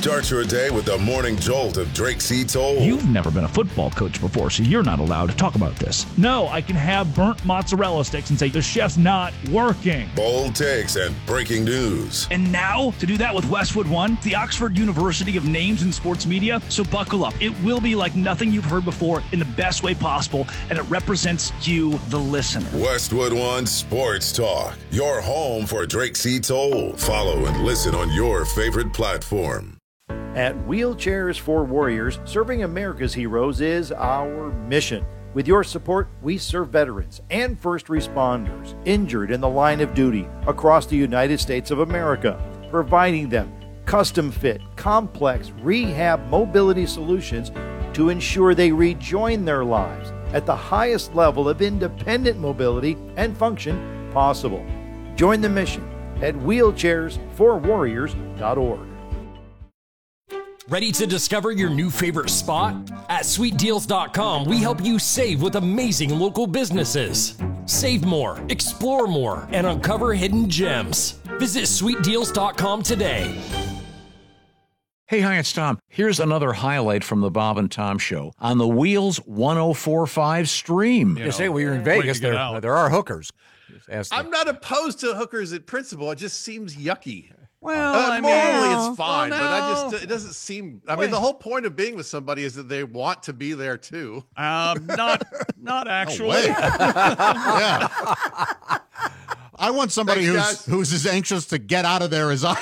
Start your day with the morning jolt of Drake C. Toll. You've never been a football coach before, so you're not allowed to talk about this. No, I can have burnt mozzarella sticks and say the chef's not working. Bold takes and breaking news. And now, to do that with Westwood One, the Oxford University of names in sports media. So buckle up. It will be like nothing you've heard before in the best way possible, and it represents you, the listener. Westwood One Sports Talk, your home for Drake C. Toll. Follow and listen on your favorite platform. At Wheelchairs for Warriors, serving America's heroes is our mission. With your support, we serve veterans and first responders injured in the line of duty across the United States of America, providing them custom-fit, complex rehab mobility solutions to ensure they rejoin their lives at the highest level of independent mobility and function possible. Join the mission at wheelchairsforwarriors.org. Ready to discover your new favorite spot? At sweetdeals.com, we help you save with amazing local businesses. Save more, explore more, and uncover hidden gems. Visit sweetdeals.com today. Hey, hi, it's Tom. Here's another highlight from the Bob and Tom Show on the Wheels 104.5 stream. You say, well, you're in Vegas. There are hookers. I'm not opposed to hookers in principle. It just seems yucky. Well, morally it's fine, but it doesn't seem. I mean, the whole point of being with somebody is that they want to be there too. Not actually. Yeah. I want somebody who's as anxious to get out of there as I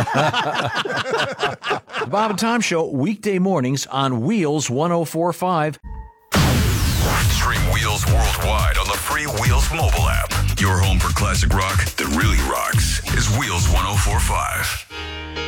am. The Bob and Tom Show, weekday mornings on Wheels 104.5. Stream Wheels worldwide on the free Wheels mobile app. Your home for classic rock that really rocks is Wheels 104.5.